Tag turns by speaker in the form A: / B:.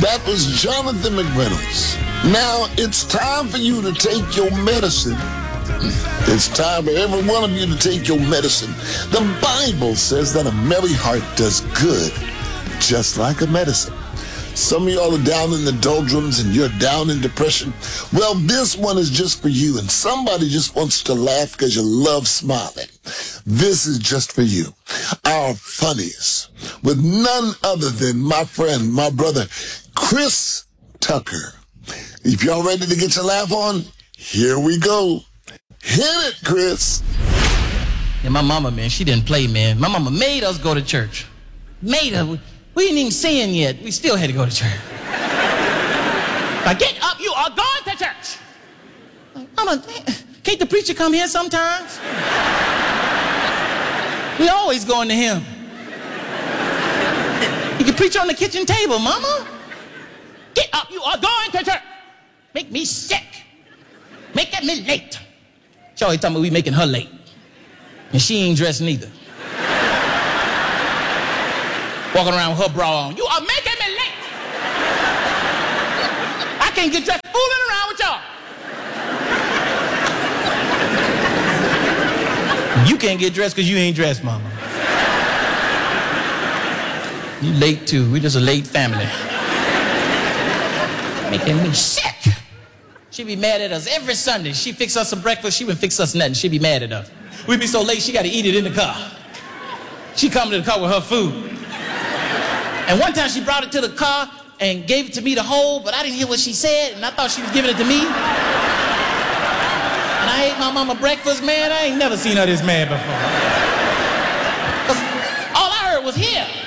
A: That was Jonathan McReynolds. Now it's time for you to take your medicine. It's time for every one of you to take your medicine. The Bible says that a merry heart does good, just like a medicine. Some of y'all are down in the doldrums and you're down in depression. Well, this one is just for you. And somebody just wants to laugh because you love smiling. This is just for you. Our funnies with none other than my friend, my brother, Chris Tucker. If y'all ready to get your laugh on, here we go. Hit it, Chris.
B: Yeah, my mama, man, she didn't play, man. My mama made us go to church. Made us. We ain't even singing yet. We still had to go to church. But get up, you are going to church. Mama, can't the preacher come here sometimes? We always going to him. He can preach on the kitchen table, mama. Get up, you are going to church. Make me sick. Making me late. She always talking about we making her late. And she ain't dressed neither. Walking around with her bra on. You are making me late. I can't get dressed fooling around with y'all. You can't get dressed because you ain't dressed, mama. You late too. We just a late family. Making me sick. She be mad at us every Sunday. She fix us some breakfast. She wouldn't fix us nothing. She be mad at us. We be so late she got to eat it in the car. She come to the car with her food. And one time she brought it to the car and gave it to me to hold, but I didn't hear what she said, and I thought she was giving it to me. And I ate my mama breakfast, man. I ain't never seen her this mad before. 'Cause all I heard was here.